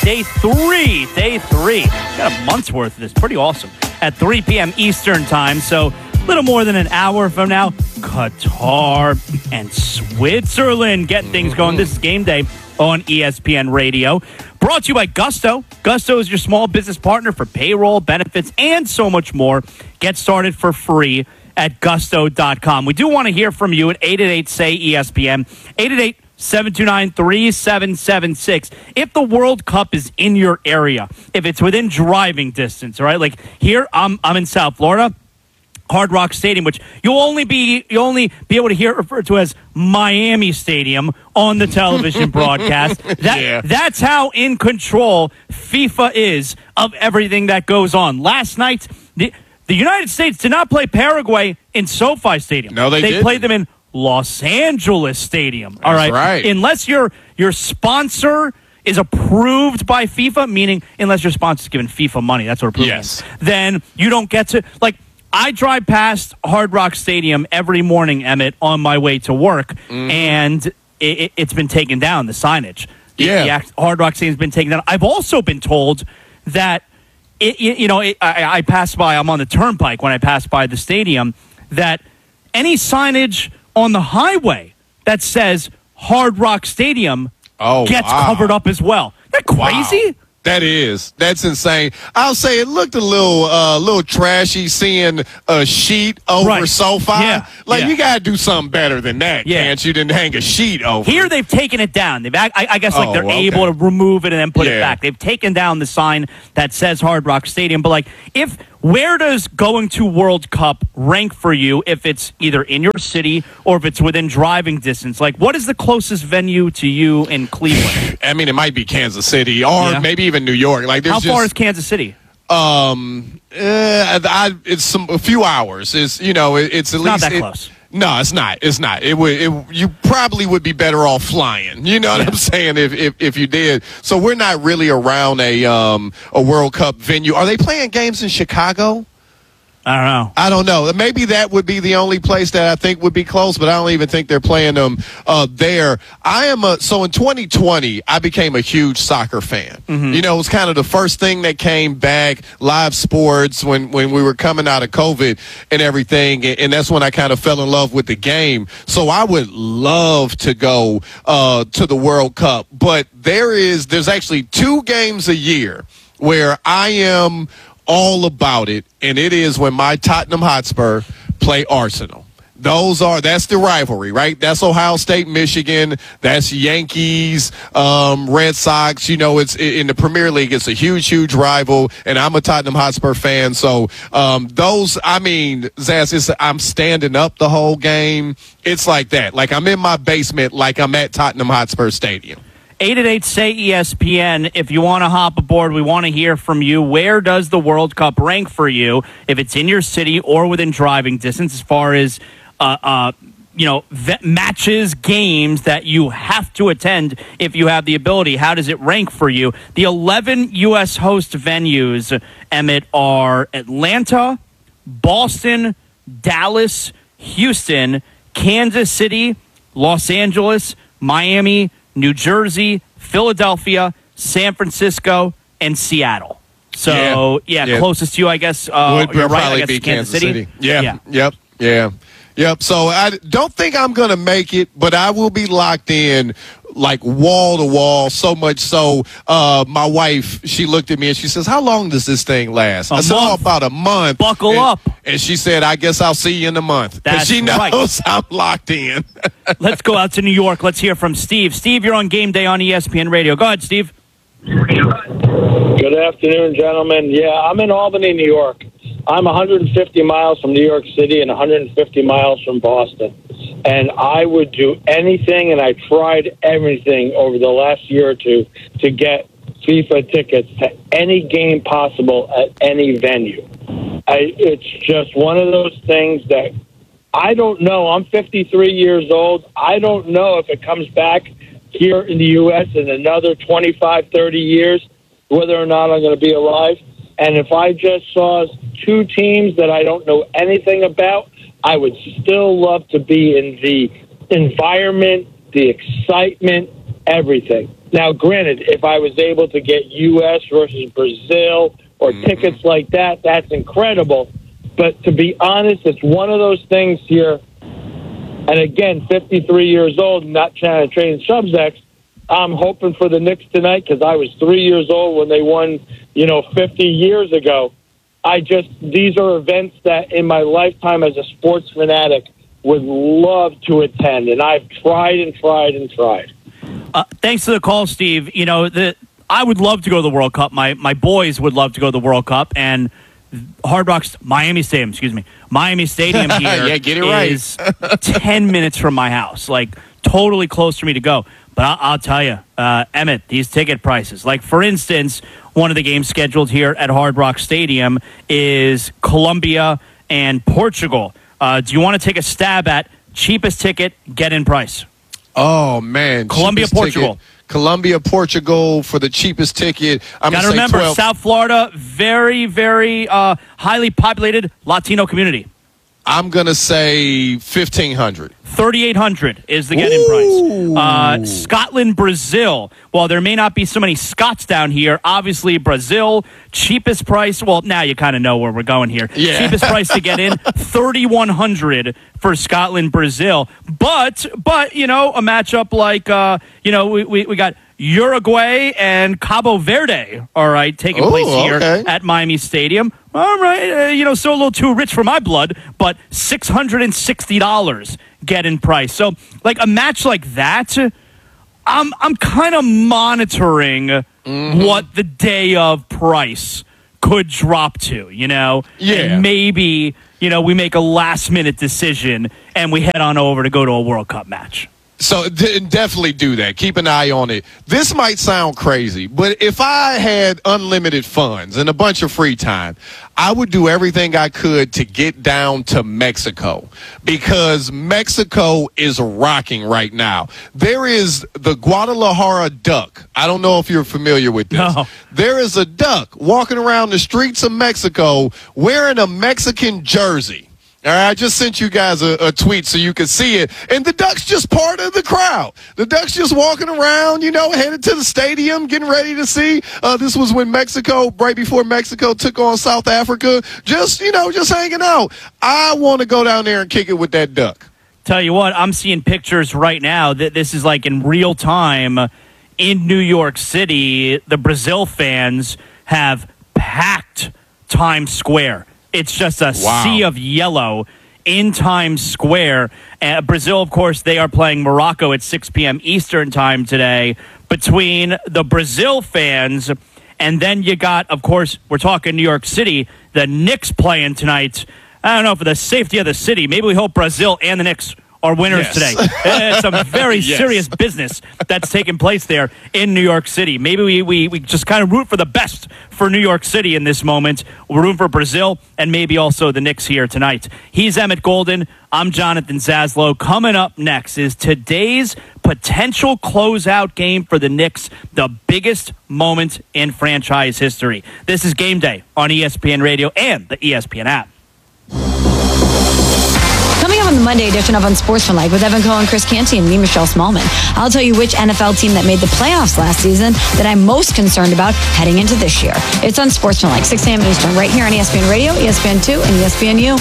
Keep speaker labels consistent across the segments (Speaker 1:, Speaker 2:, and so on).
Speaker 1: Day three. Got a month's worth of this. Pretty awesome. At 3 p.m. Eastern time. So a little more than an hour from now, Qatar and Switzerland get things going. This is Game Day on ESPN Radio. Brought to you by Gusto. Gusto is your small business partner for payroll, benefits, and so much more. Get started for free at gusto.com. We do want to hear from you at 888-SAY-ESPN, 888-729-3776. If the World Cup is in your area, if it's within driving distance, all right? Like here, I'm in South Florida. Hard Rock Stadium, which you'll only be able to hear it referred to as Miami Stadium on the television broadcast. That's how in control FIFA is of everything that goes on. Last night, the United States did not play Paraguay in SoFi Stadium.
Speaker 2: No, they didn't.
Speaker 1: Played them in Los Angeles Stadium. All
Speaker 2: That's right.
Speaker 1: Unless your sponsor is approved by FIFA, meaning unless your sponsor is given FIFA money, that's what approved means, then you don't get to, like, I drive past Hard Rock Stadium every morning, Emmett, on my way to work, and it's been taken down, the signage. The Hard Rock Stadium's been taken down. I've also been told that, I pass by, I'm on the turnpike when I pass by the stadium, that any signage on the highway that says Hard Rock Stadium gets covered up as well. Isn't that crazy?
Speaker 2: Wow. That's insane. I'll say it looked a little trashy seeing a sheet over SoFi. You got to do something better than that, can't you? Didn't hang a sheet over.
Speaker 1: Here they've taken it down. I guess they're able to remove it and then put it back. They've taken down the sign that says Hard Rock Stadium. But where does going to World Cup rank for you if it's either in your city or if it's within driving distance? What is the closest venue to you in Cleveland?
Speaker 2: I mean, it might be Kansas City or maybe even New York.
Speaker 1: How far is Kansas City?
Speaker 2: It's a few hours. It's at least
Speaker 1: not that close.
Speaker 2: No, it's not. It's not. You probably would be better off flying. You know what I'm saying? If you did. So we're not really around a World Cup venue. Are they playing games in Chicago?
Speaker 1: I don't know.
Speaker 2: Maybe that would be the only place that I think would be close, but I don't even think they're playing them there. So in 2020, I became a huge soccer fan. It was kind of the first thing that came back, live sports, when we were coming out of COVID and everything, and that's when I kind of fell in love with the game. So I would love to go to the World Cup, but there's actually 2 games a year where I am all about it, and it is when my Tottenham Hotspur play Arsenal. That's the rivalry, right? That's Ohio State, Michigan. That's Yankees, Red Sox. It's in the Premier League. It's a huge, huge rival, and I'm a Tottenham Hotspur fan. So Zaz, I'm standing up the whole game. It's like that. Like I'm in my basement, like I'm at Tottenham Hotspur Stadium.
Speaker 1: 888-SAY-ESPN. If you want to hop aboard, we want to hear from you. Where does the World Cup rank for you, if it's in your city or within driving distance, as far as matches, games that you have to attend if you have the ability? How does it rank for you? The 11 U.S. host venues, Emmett, are Atlanta, Boston, Dallas, Houston, Kansas City, Los Angeles, Miami, New Jersey, Philadelphia, San Francisco, and Seattle. So, closest to you, I guess.
Speaker 2: Would
Speaker 1: you're right,
Speaker 2: probably
Speaker 1: I guess
Speaker 2: be
Speaker 1: Kansas City.
Speaker 2: Yep. So I don't think I'm going to make it, but I will be locked in like wall to wall, so much so my wife, she looked at me and she says, "How long does this thing last?" I said, "About a month."
Speaker 1: Buckle up.
Speaker 2: And she said, "I guess I'll see you in a month." Because she knows I'm locked in.
Speaker 1: Let's go out to New York. Let's hear from Steve. Steve, you're on Game Day on ESPN Radio. Go ahead, Steve.
Speaker 3: Good afternoon, gentlemen. Yeah, I'm in Albany, New York. I'm 150 miles from New York City and 150 miles from Boston. And I would do anything, and I tried everything over the last year or two to get FIFA tickets to any game possible at any venue. It's just one of those things that I don't know. I'm 53 years old. I don't know if it comes back here in the U.S. in another 25, 30 years, whether or not I'm going to be alive. And if I just saw 2 teams that I don't know anything about, I would still love to be in the environment, the excitement, everything. Now, granted, if I was able to get U.S. versus Brazil or tickets like that, that's incredible. But to be honest, it's one of those things here. And again, 53 years old, not trying to train Subs-X. I'm hoping for the Knicks tonight because I was 3 years old when they won, 50 years ago. These are events that in my lifetime as a sports fanatic would love to attend. And I've tried and tried and tried.
Speaker 1: Thanks for the call, Steve. I would love to go to the World Cup. My boys would love to go to the World Cup, and Miami Stadium here
Speaker 2: yeah, get it right.
Speaker 1: is 10 minutes from my house, like totally close for me to go. But I'll tell you, Emmett, these ticket prices, like for instance, one of the games scheduled here at Hard Rock Stadium is Colombia and Portugal. Do you want to take a stab at cheapest ticket, get-in price?
Speaker 2: Oh, man.
Speaker 1: Colombia, Portugal.
Speaker 2: Colombia, Portugal for the cheapest ticket. I'm
Speaker 1: got to remember, 12. South Florida, very, very highly populated Latino community.
Speaker 2: I'm going to say 1,500.
Speaker 1: 3,800 is the get-in price. Scotland, Brazil. Well, there may not be so many Scots down here. Obviously, Brazil, cheapest price. Well, now you kind of know where we're going here.
Speaker 2: Yeah.
Speaker 1: Cheapest price to get in, 3,100 for Scotland, Brazil. But a matchup like, we got Uruguay and Cabo Verde, all right, taking place here at Miami Stadium. All right, so a little too rich for my blood, but $660 get-in price. So, like a match like that, I'm kind of monitoring what the day of price could drop to, Yeah. And maybe, we make a last-minute decision and we head on over to go to a World Cup match.
Speaker 2: So definitely do that. Keep an eye on it. This might sound crazy, but if I had unlimited funds and a bunch of free time, I would do everything I could to get down to Mexico because Mexico is rocking right now. There is the Guadalajara duck. I don't know if you're familiar with this.
Speaker 1: No.
Speaker 2: There is a duck walking around the streets of Mexico wearing a Mexican jersey. All right, I just sent you guys a tweet so you can see it. And the duck's just part of the crowd. The duck's just walking around, headed to the stadium, getting ready to see. This was when right before Mexico took on South Africa. Just hanging out. I want to go down there and kick it with that duck.
Speaker 1: Tell you what, I'm seeing pictures right now that this is like in real time in New York City. The Brazil fans have packed Times Square. It's just a sea of yellow in Times Square. Brazil, of course, they are playing Morocco at 6 p.m. Eastern time today. Between the Brazil fans, and then you got, of course, we're talking New York City, the Knicks playing tonight. I don't know, for the safety of the city, maybe we hope Brazil and the Knicks are winners today. It's some very serious business that's taking place there in New York City. Maybe we just kind of root for the best for New York City in this moment. We're rooting for Brazil and maybe also the Knicks here tonight. He's Emmett Golden. I'm Jonathan Zaslow. Coming up next is today's potential closeout game for the Knicks, the biggest moment in franchise history. This is Game Day on ESPN Radio and the ESPN app.
Speaker 4: Coming up on the Monday edition of Unsportsmanlike with Evan Cohen, Chris Canty, and me, Michelle Smallman, I'll tell you which NFL team that made the playoffs last season that I'm most concerned about heading into this year. It's Unsportsmanlike, 6 a.m. Eastern, right here on ESPN Radio, ESPN2, and ESPNU.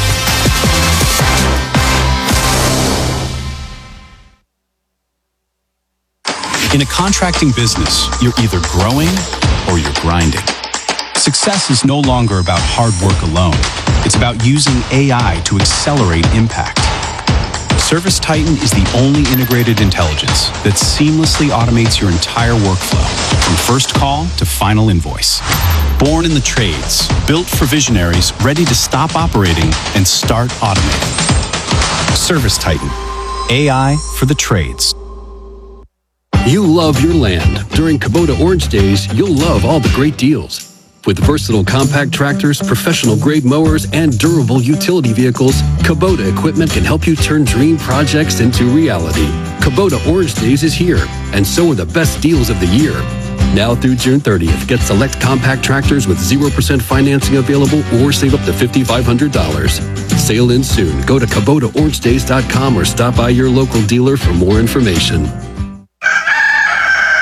Speaker 5: In a contracting business, you're either growing or you're grinding. Success is no longer about hard work alone. It's about using AI to accelerate impact. ServiceTitan is the only integrated intelligence that seamlessly automates your entire workflow, from first call to final invoice. Born in the trades, built for visionaries ready to stop operating and start automating. ServiceTitan, AI for the trades.
Speaker 6: You love your land. During Kubota Orange Days, you'll love all the great deals. With versatile compact tractors, professional-grade mowers, and durable utility vehicles, Kubota equipment can help you turn dream projects into reality. Kubota Orange Days is here, and so are the best deals of the year. Now through June 30th, get select compact tractors with 0% financing available or save up to $5,500. Sale ends soon. Go to KubotaOrangeDays.com or stop by your local dealer for more information.
Speaker 7: Ding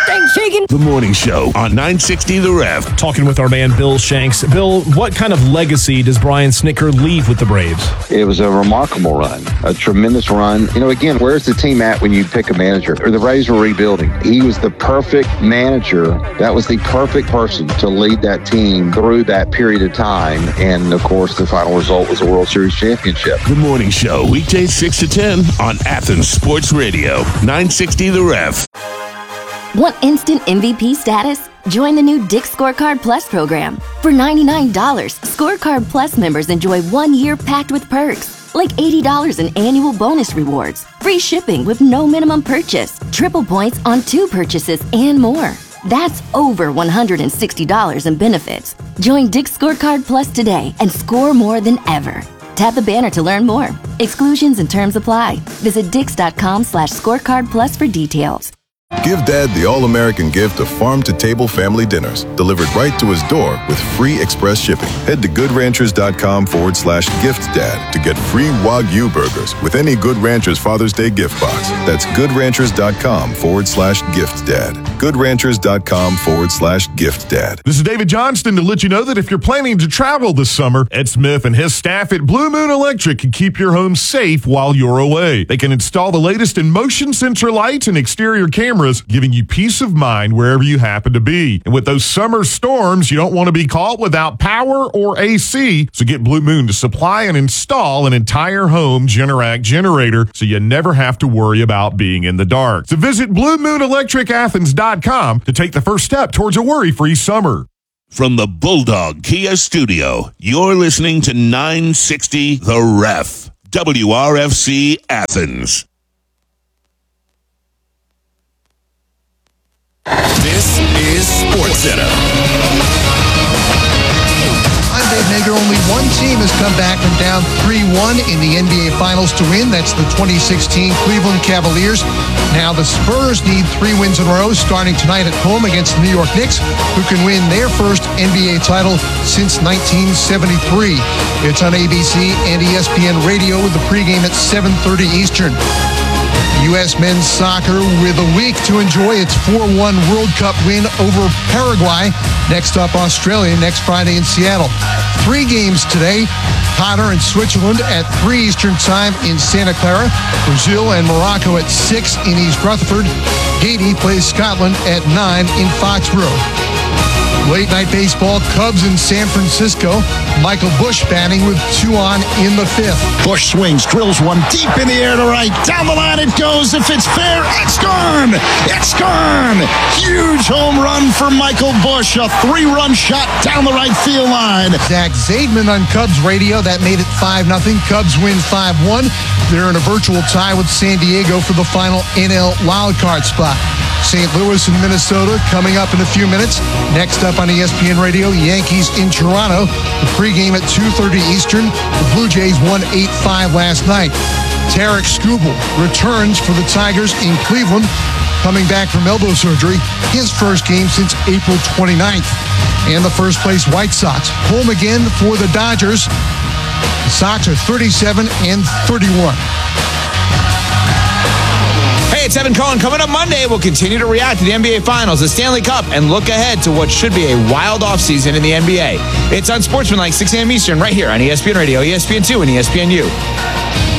Speaker 7: Reagan.
Speaker 8: The Morning Show on 960 The Ref.
Speaker 9: Talking with our man Bill Shanks. Bill, what kind of legacy does Brian Snitker leave with the Braves?
Speaker 10: It was a remarkable run, a tremendous run. Again, where's the team at when you pick a manager? Or the Braves were rebuilding. He was the perfect manager. That was the perfect person to lead that team through that period of time. And, of course, the final result was a World Series championship.
Speaker 8: The Morning Show, weekdays 6 to 10 on Athens Sports Radio, 960 The Ref.
Speaker 11: Want instant MVP status? Join the new Dick's Scorecard Plus program. For $99, Scorecard Plus members enjoy 1 year packed with perks, like $80 in annual bonus rewards, free shipping with no minimum purchase, triple points on 2 purchases, and more. That's over $160 in benefits. Join Dick's Scorecard Plus today and score more than ever. Tap the banner to learn more. Exclusions and terms apply. Visit Dix.com/scorecard plus for details.
Speaker 12: Give Dad the all-American gift of farm-to-table family dinners delivered right to his door with free express shipping. Head to GoodRanchers.com/giftdad to get free Wagyu burgers with any Good Ranchers Father's Day gift box. That's GoodRanchers.com/giftdad. GoodRanchers.com/giftdad.
Speaker 13: This is David Johnston to let you know that if you're planning to travel this summer, Ed Smith and his staff at Blue Moon Electric can keep your home safe while you're away. They can install the latest in motion sensor lights and exterior cameras, giving you peace of mind wherever you happen to be. And with those summer storms, you don't want to be caught without power or AC. So get Blue Moon to supply and install an entire home Generac generator so you never have to worry about being in the dark. So visit BlueMoonElectricAthens.com to take the first step towards a worry-free summer.
Speaker 8: From the Bulldog Kia Studio, you're listening to 960 The Ref, WRFC Athens.
Speaker 14: This is SportsCenter.
Speaker 15: I'm Dave Nager. Only one team has come back from down 3-1 in the NBA Finals to win. That's the 2016 Cleveland Cavaliers. Now the Spurs need 3 wins in a row starting tonight at home against the New York Knicks, who can win their first NBA title since 1973. It's on ABC and ESPN Radio with the pregame at 7:30 Eastern. U.S. men's soccer with a week to enjoy its 4-1 World Cup win over Paraguay. Next up, Australia next Friday in Seattle. 3 games today. Qatar and Switzerland at 3 Eastern Time in Santa Clara. Brazil and Morocco at 6 in East Rutherford. Haiti plays Scotland at 9 in Foxborough. Late night baseball, Cubs in San Francisco. Michael Busch batting with 2 on in the 5th.
Speaker 16: Busch swings, drills one deep in the air to right. Down the line it goes. If it's fair, it's gone. It's gone. Huge home run for Michael Busch. A 3-run shot down the right field line.
Speaker 15: Zach Zaidman on Cubs radio. That made it 5-0. Cubs win 5-1. They're in a virtual tie with San Diego for the final NL wildcard spot. St. Louis and Minnesota coming up in a few minutes. Next up on ESPN Radio, Yankees in Toronto. The pregame at 2:30 Eastern. The Blue Jays won 8-5 last night. Tarek Skubal returns for the Tigers in Cleveland, coming back from elbow surgery. His first game since April 29th. And the first place White Sox home again for the Dodgers. The Sox are 37-31.
Speaker 17: Hey, it's Evan Cohen. Coming up Monday, we'll continue to react to the NBA Finals, the Stanley Cup, and look ahead to what should be a wild offseason in the NBA. It's on Sportsmanlike, 6 a.m. Eastern, right here on ESPN Radio, ESPN2, and ESPNU.